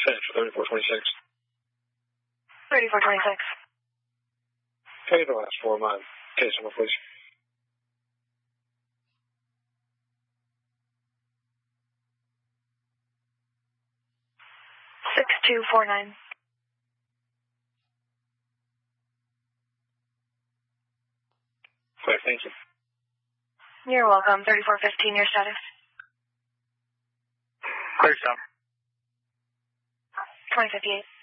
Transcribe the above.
Finish for 3426. 3426. Okay, the last 4 of mine. Case number, please. 6249. Clear, thank you. You're welcome. 3415, your status. Clear, Sam. 2058.